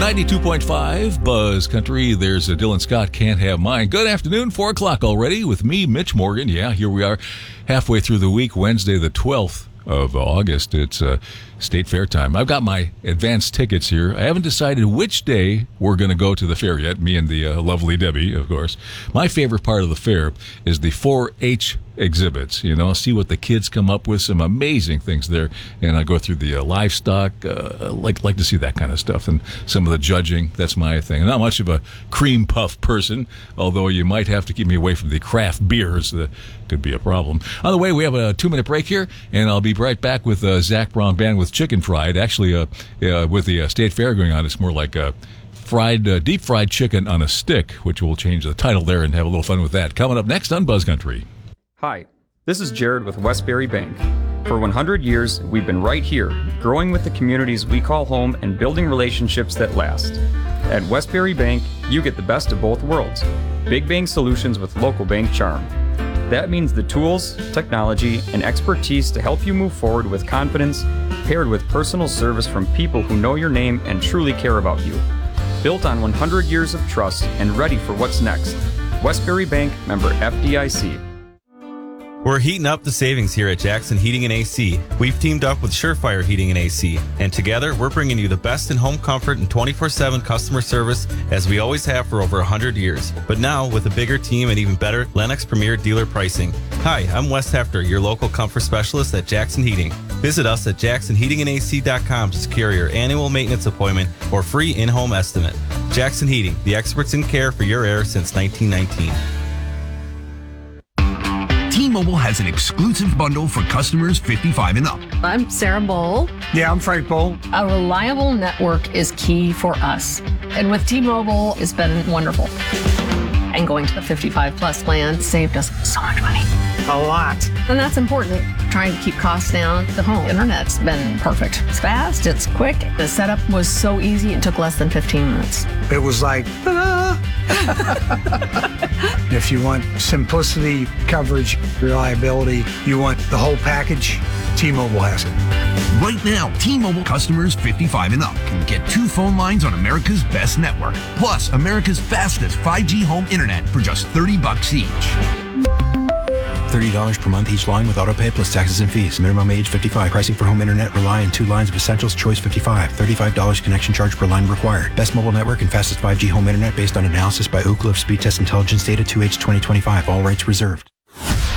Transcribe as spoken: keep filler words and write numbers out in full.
ninety-two point five Buzz Country. There's a Dylan Scott, Can't Have Mine. Good afternoon, four o'clock already with me, Mitch Morgan. Yeah, here we are halfway through the week, Wednesday the twelfth of August. It's uh, State Fair time. I've got my advance tickets here. I haven't decided which day we're going to go to the fair yet, me and the uh, lovely Debbie, of course. My favorite part of the fair is the four H exhibits, you know, see what the kids come up with, some amazing things there, and I go through the uh, livestock, uh, like like to see that kind of stuff, and some of the judging. That's my thing. I'm not much of a cream puff person, although you might have to keep me away from the craft beers. That could be a problem. On the way, we have a two-minute break here, and I'll be right back with uh, Zach Brown Band with Chicken Fried. Actually, uh, uh, with the uh, State Fair going on, it's more like a fried, uh, deep fried chicken on a stick, which will change the title there and have a little fun with that. Coming up next on Buzz Country. Hi, this is Jared with Westbury Bank. For one hundred years, we've been right here, growing with the communities we call home and building relationships that last. At Westbury Bank, you get the best of both worlds. Big bank solutions with local bank charm. That means the tools, technology, and expertise to help you move forward with confidence, paired with personal service from people who know your name and truly care about you. Built on one hundred years of trust and ready for what's next. Westbury Bank, member F D I C. We're heating up the savings here at Jackson Heating and A C. We've teamed up with Surefire Heating and A C, and together we're bringing you the best in home comfort and twenty-four seven customer service as we always have for over one hundred years. But now with a bigger team and even better Lennox Premier dealer pricing. Hi, I'm Wes Hefter, your local comfort specialist at Jackson Heating. Visit us at jackson heating and a c dot com to secure your annual maintenance appointment or free in-home estimate. Jackson Heating, the experts in care for your air since nineteen nineteen. T-Mobile has an exclusive bundle for customers fifty-five and up. I'm Sarah Bowl. Yeah, I'm Frank Bowl. A reliable network is key for us. And with T-Mobile, it's been wonderful. And going to the fifty-five plus plan saved us so much money. A lot. And that's important. Trying to keep costs down. The home internet's been perfect. It's fast, it's quick. The setup was so easy, it took less than fifteen minutes. It was like, ta-da! If you want simplicity, coverage, reliability, you want the whole package, T-Mobile has it. Right now, T-Mobile customers fifty-five and up can get two phone lines on America's best network, plus America's fastest five G home internet for just thirty bucks each. thirty dollars per month each line with autopay plus taxes and fees. Minimum age fifty-five. Pricing for home internet rely on two lines of Essentials Choice fifty-five. thirty-five dollars connection charge per line required. Best mobile network and fastest five G home internet based on analysis by Ookla of Speed Test Intelligence Data two H twenty twenty-five. All rights reserved.